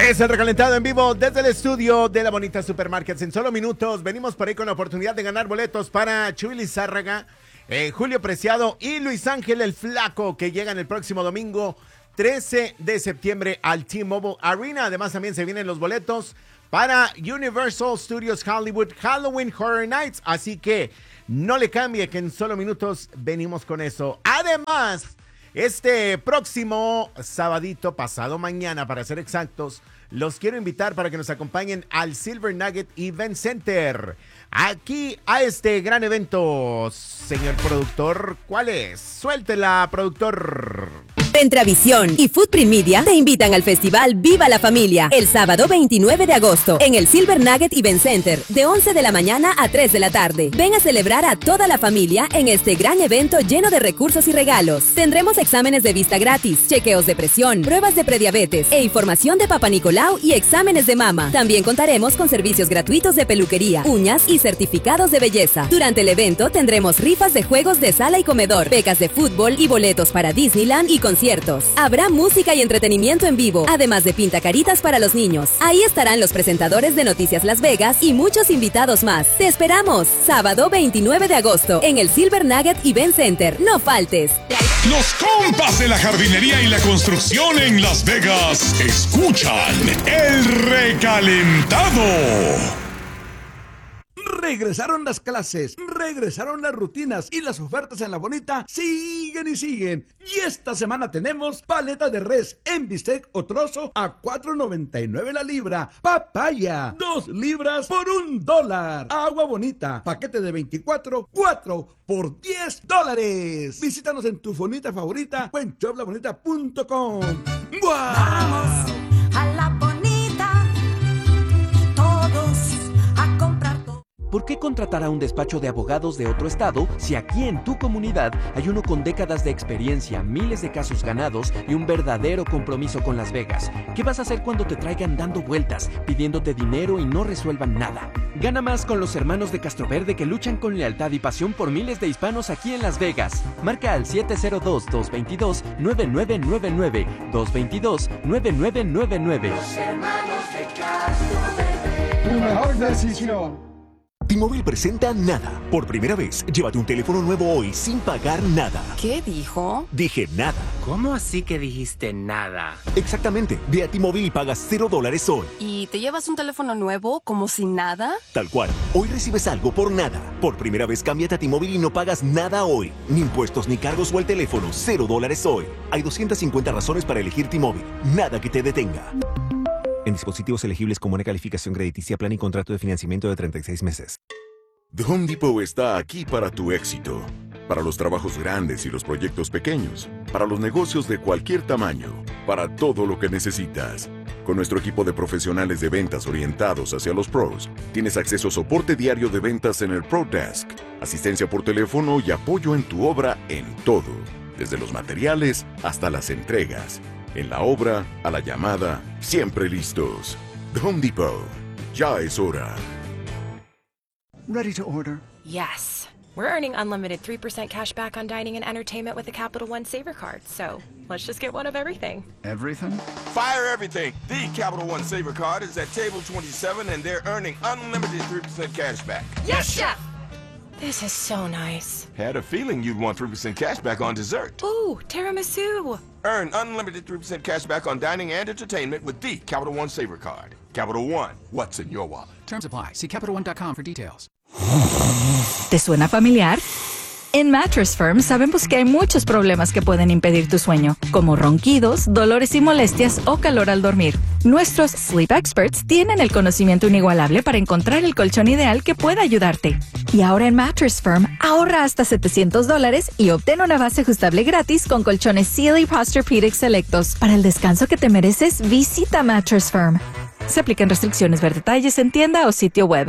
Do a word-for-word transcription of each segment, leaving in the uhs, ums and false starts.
Es el recalentado en vivo desde el estudio de la bonita Supermarkets. En solo minutos venimos por ahí con la oportunidad de ganar boletos para Chuy Lizárraga, eh, Julio Preciado y Luis Ángel el Flaco, que llegan el próximo domingo trece de septiembre al T-Mobile Arena. Además también se vienen los boletos para Universal Studios Hollywood Halloween Horror Nights. Así que no le cambie, que en solo minutos venimos con eso. Además, este próximo sabadito, pasado mañana para ser exactos, los quiero invitar para que nos acompañen al Silver Nugget Event Center. Aquí a este gran evento, señor productor, ¿cuál es? Suéltela, productor. Ventravisión y Footprint Media te invitan al festival Viva la Familia el sábado veintinueve de agosto en el Silver Nugget Event Center de once de la mañana a tres de la tarde. Ven a celebrar a toda la familia en este gran evento lleno de recursos y regalos. Tendremos exámenes de vista gratis, chequeos de presión, pruebas de prediabetes e información de Papá Nicolau y exámenes de mama. También contaremos con servicios gratuitos de peluquería, uñas y certificados de belleza. Durante el evento tendremos rifas de juegos de sala y comedor, becas de fútbol y boletos para Disneyland y conciertos. Habrá música y entretenimiento en vivo, además de pintacaritas para los niños. Ahí estarán los presentadores de Noticias Las Vegas y muchos invitados más. ¡Te esperamos! Sábado veintinueve de agosto en el Silver Nugget Event Center. ¡No faltes! Los compas de la jardinería y la construcción en Las Vegas escuchan el recalentado. Regresaron las clases, regresaron las rutinas y las ofertas en La Bonita siguen y siguen. Y esta semana tenemos paleta de res en bistec o trozo a cuatro noventa y nueve la libra. Papaya, dos libras por un dólar. Agua Bonita, paquete de veinticuatro, cuatro por diez dólares. Visítanos en tu fonita favorita o en shop la bonita punto com. ¡Wow! Vamos a La Bonita, todos a comprar. ¿Por qué contratar a un despacho de abogados de otro estado si aquí en tu comunidad hay uno con décadas de experiencia, miles de casos ganados y un verdadero compromiso con Las Vegas? ¿Qué vas a hacer cuando te traigan dando vueltas, pidiéndote dinero y no resuelvan nada? Gana más con los hermanos de Castroverde que luchan con lealtad y pasión por miles de hispanos aquí en Las Vegas. Marca al siete cero dos, dos dos dos, nueve nueve nueve nueve, dos dos dos, nueve nueve nueve nueve. Los hermanos de Castroverde. Tu mejor decisión. T-Mobile presenta Nada. Por primera vez, llévate un teléfono nuevo hoy sin pagar nada. ¿Qué dijo? Dije nada. ¿Cómo así que dijiste nada? Exactamente. Ve a T-Mobile y pagas cero dólares hoy. ¿Y te llevas un teléfono nuevo como si nada? Tal cual. Hoy recibes algo por nada. Por primera vez, cámbiate a T-Mobile y no pagas nada hoy. Ni impuestos ni cargos o el teléfono. Cero dólares hoy. Hay doscientas cincuenta razones para elegir T-Mobile. Nada que te detenga. En dispositivos elegibles con buena calificación crediticia, plan y contrato de financiamiento de treinta y seis meses. The Home Depot está aquí para tu éxito. Para los trabajos grandes y los proyectos pequeños. Para los negocios de cualquier tamaño. Para todo lo que necesitas. Con nuestro equipo de profesionales de ventas orientados hacia los pros, tienes acceso a soporte diario de ventas en el Pro Desk, asistencia por teléfono y apoyo en tu obra en todo. Desde los materiales hasta las entregas. En la obra, a la llamada, siempre listos. The Home Depot. Ya es hora. Ready to order. Yes. We're earning unlimited three percent cash back on dining and entertainment with the Capital One Saver Card. So let's just get one of everything. Everything? Fire everything. The Capital One Saver Card is at table twenty-seven and they're earning unlimited three percent cash back. Yes, Chef! This is so nice. Had a feeling you'd want three percent cash back on dessert. Ooh, tiramisu. Earn unlimited three percent cash back on dining and entertainment with the Capital One Saver Card. Capital One, what's in your wallet? Terms apply. See Capital One dot com for details. ¿Te suena familiar? En Mattress Firm sabemos que hay muchos problemas que pueden impedir tu sueño, como ronquidos, dolores y molestias o calor al dormir. Nuestros Sleep Experts tienen el conocimiento inigualable para encontrar el colchón ideal que pueda ayudarte. Y ahora en Mattress Firm, ahorra hasta setecientos dólares y obtén una base ajustable gratis con colchones Sealy Posturepedic selectos. Para el descanso que te mereces, visita Mattress Firm. Se aplican restricciones, ver detalles en tienda o sitio web.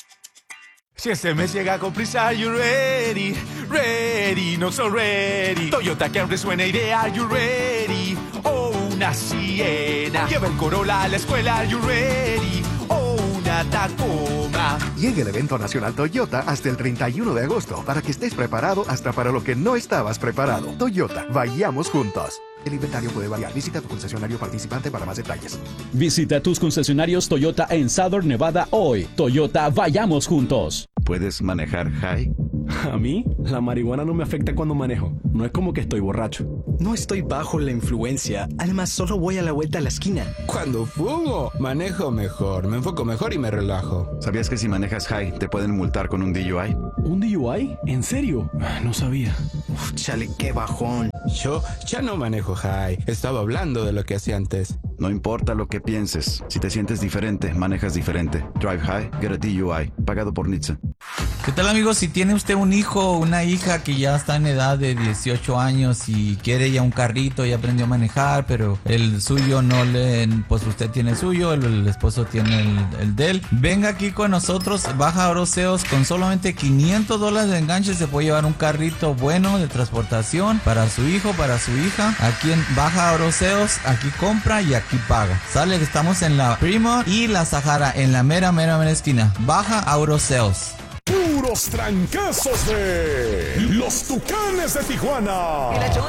Si este mes llega con prisa, are you ready? Ready, no so ready. Toyota Camry suena idea, are you ready? Oh, una Siena. Lleva el Corolla a la escuela, are you ready? Oh, una Tacoma. Llega el evento nacional Toyota hasta el treinta y uno de agosto para que estés preparado hasta para lo que no estabas preparado. Toyota, vayamos juntos. El inventario puede variar. Visita tu concesionario participante para más detalles. Visita tus concesionarios Toyota en Southern Nevada hoy. Toyota, vayamos juntos. ¿Puedes manejar high? A mí, la marihuana no me afecta cuando manejo. No es como que estoy borracho. No estoy bajo la influencia. Además, solo voy a la vuelta a la esquina. Cuando fumo, manejo mejor, me enfoco mejor y me relajo. ¿Sabías que si manejas high te pueden multar con un D U I? ¿Un D U I? ¿En serio? No sabía. Uf, chale, qué bajón. Yo ya no manejo high. Estaba hablando de lo que hacía antes. No importa lo que pienses. Si te sientes diferente, manejas diferente. Drive high, get a D U I. Pagado por N H T S A. ¿Qué tal, amigos? Si tiene usted un hijo o una hija que ya está en edad de dieciocho años y quiere ya un carrito, ya aprendió a manejar, pero el suyo no le... Pues usted tiene el suyo, el, el esposo tiene el, el de él. Venga aquí con nosotros, Baja Oroseos, con solamente quinientos dólares de enganche se puede llevar un carrito bueno de transportación para su hijo, para su hija. Aquí en Baja Oroseos, aquí compra y aquí paga. Sale, estamos en la Primo y la Sahara, en la mera, mera, mera esquina. Baja Oroseos. Puros tranquezos de los Tucanes de Tijuana.